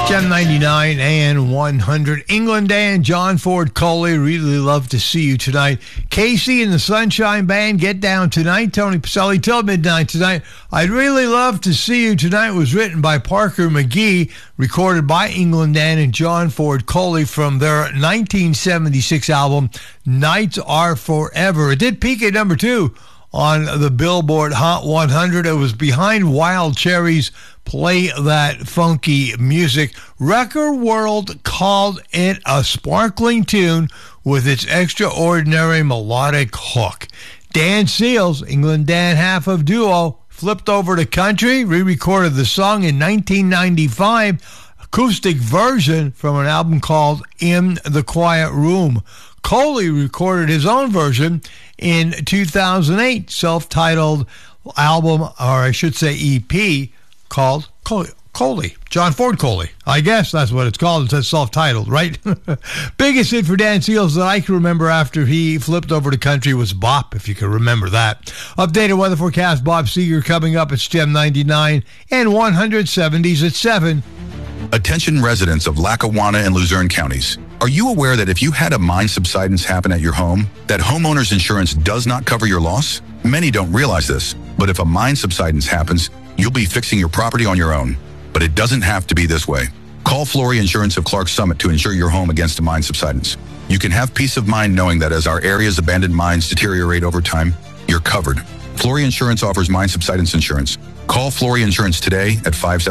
Gem 99 and 100. England and John Ford Coley, really love to see you tonight. Casey and the Sunshine Band, Get Down Tonight. Tony Pacelli, till midnight tonight. I'd really love to see you tonight was written by Parker McGee, recorded by England and John Ford Coley from their 1976 album, Nights Are Forever. It did peak at number 2 on the Billboard Hot 100. It was behind Wild Cherry's Play That Funky Music. Record World called it a sparkling tune with its extraordinary melodic hook. Dan Seals, England Dan half of duo, flipped over to country, re-recorded the song in 1995, acoustic version from an album called In the Quiet Room. Coley recorded his own version in 2008, self-titled album, or I should say EP, called Coley. John Ford Coley. I guess that's what it's called. It says self-titled, right? Biggest hit for Dan Seals that I can remember after he flipped over to country was Bop, if you can remember that. Updated weather forecast, Bob Seeger coming up. It's Gem 99 and 170s at 7. Attention residents of Lackawanna and Luzerne counties. Are you aware that if you had a mine subsidence happen at your home, that homeowner's insurance does not cover your loss? Many don't realize this, but if a mine subsidence happens, you'll be fixing your property on your own. But it doesn't have to be this way. Call Flory Insurance of Clark Summit to insure your home against a mine subsidence. You can have peace of mind knowing that as our area's abandoned mines deteriorate over time, you're covered. Flory Insurance offers mine subsidence insurance. Call Flory Insurance today at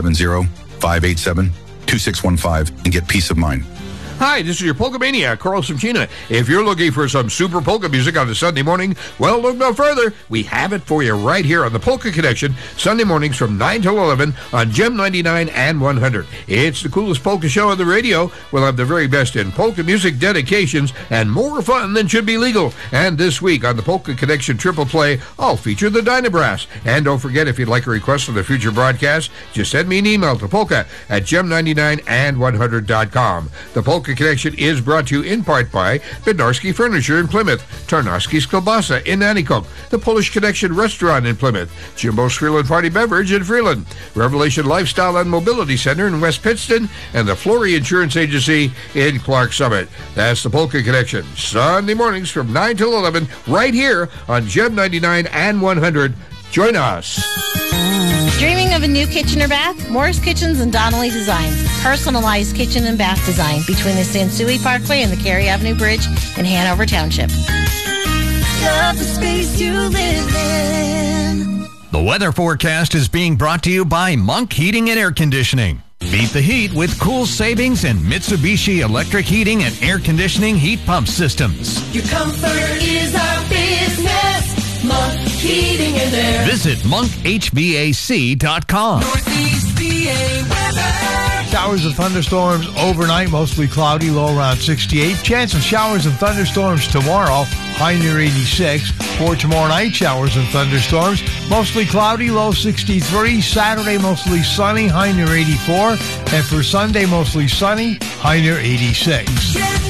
570-587-2615 and get peace of mind. Hi, this is your Polka Maniac, Carl Simchina. If you're looking for some super polka music on a Sunday morning, well, look no further. We have it for you right here on the Polka Connection, Sunday mornings from 9 till 11 on Gem 99 and 100. It's the coolest polka show on the radio. We'll have the very best in polka music, dedications, and more fun than should be legal. And this week on the Polka Connection Triple Play, I'll feature the Dynabrass. And don't forget, if you'd like a request for the future broadcast, just send me an email to polka@gem99and100.com. The Polka Connection is brought to you in part by Bednarski Furniture in Plymouth, Tarnowski's Kielbasa in Nanticoke, the Polish Connection Restaurant in Plymouth, Jimbo's Freeland Party Beverage in Freeland, Revelation Lifestyle and Mobility Center in West Pittston, and the Flory Insurance Agency in Clark Summit. That's the Polka Connection, Sunday mornings from 9 till 11, right here on Gem 99 and 100. Join us. Dreaming of a new kitchen or bath? Morris Kitchens and Donnelly Designs. Personalized kitchen and bath design between the Sansui Parkway and the Cary Avenue Bridge in Hanover Township. Love the space you live in. The weather forecast is being brought to you by Monk Heating and Air Conditioning. Beat the heat with cool savings and Mitsubishi electric heating and air conditioning heat pump systems. Your comfort is our business. Monk Heating and Air. Visit monkhvac.com. Northeast PA weather. Showers and thunderstorms overnight, mostly cloudy, low around 68. Chance of showers and thunderstorms tomorrow, high near 86. For tomorrow night, showers and thunderstorms, mostly cloudy, low 63. Saturday, mostly sunny, high near 84. And for Sunday, mostly sunny, high near 86.